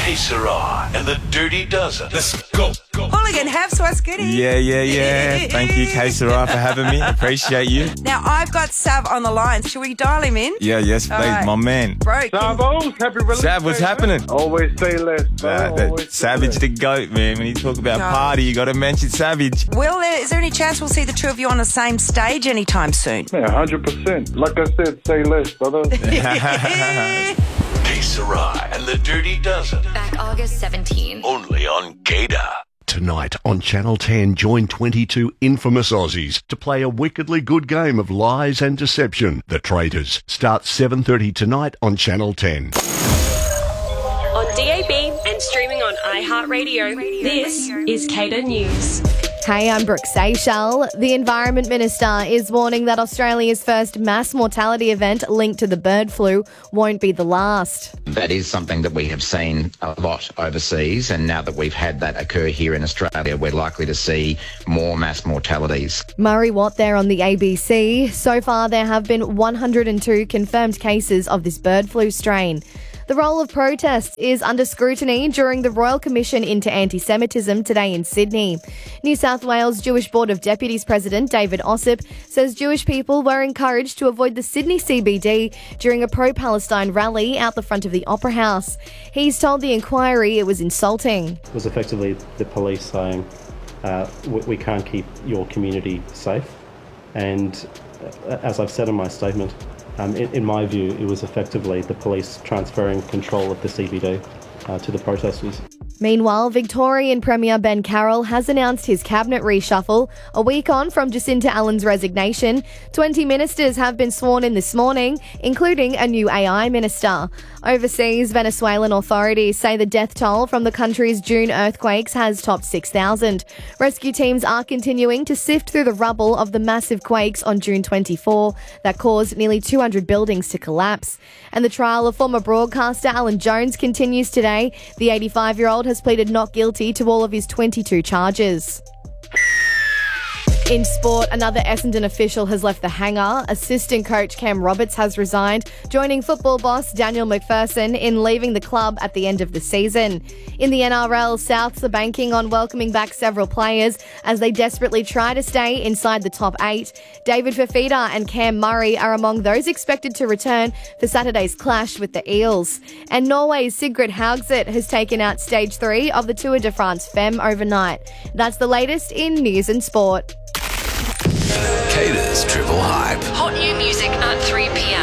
Que Sera and the Dirty Dozen. Let's go. Hooligan, have what's goody. Yeah. Thank you, Que Sera, for having me. Appreciate you. Now, I've got Sav on the line. Should we dial him in? Yes, please, right. my man. Bro, Savos, happy release. Sav, what's happening? Always say less. Savage the goat, man. When you talk about party, you got to mention Savage. is there any chance we'll see the two of you on the same stage anytime soon? Yeah, 100%. Like I said, say less, brother. Que Sera and the Dirty Dozen. Back August 17. Only on Gator. Tonight on Channel 10, join 22 infamous Aussies to play a wickedly good game of lies and deception. The Traitors. Starts 7:30 tonight on Channel 10. On DAB and streaming on iHeartRadio, this is Gator News. Hey, I'm Brooke Seychelles. The Environment Minister is warning that Australia's first mass mortality event linked to the bird flu won't be the last. That is something that we have seen a lot overseas, and now that we've had that occur here in Australia, we're likely to see more mass mortalities. Murray Watt there on the ABC. So far, there have been 102 confirmed cases of this bird flu strain. The role of protests is under scrutiny during the Royal Commission into Anti-Semitism today in Sydney. New South Wales Jewish Board of Deputies President David Ossip says Jewish people were encouraged to avoid the Sydney CBD during a pro-Palestine rally out the front of the Opera House. He's told the inquiry it was insulting. It was effectively the police saying, we can't keep your community safe. And as I've said in my statement, in my view, it was effectively the police transferring control of the CBD to the protesters. Meanwhile, Victorian Premier Ben Carroll has announced his cabinet reshuffle. A week on from Jacinta Allen's resignation, 20 ministers have been sworn in this morning, including a new AI minister. Overseas, Venezuelan authorities say the death toll from the country's June earthquakes has topped 6,000. Rescue teams are continuing to sift through the rubble of the massive quakes on June 24 that caused nearly 200 buildings to collapse. And the trial of former broadcaster Alan Jones continues today. The 85-year-old has pleaded not guilty to all of his 22 charges. In sport, another Essendon official has left the hangar. Assistant coach Cam Roberts has resigned, joining football boss Daniel McPherson in leaving the club at the end of the season. In the NRL, Souths are banking on welcoming back several players as they desperately try to stay inside the top 8. David Fafita and Cam Murray are among those expected to return for Saturday's clash with the Eels. And Norway's Sigrid Haugseth has taken out Stage 3 of the Tour de France Femme overnight. That's the latest in news and sport. Gator's Triple Hype. Hot new music at 3 p.m.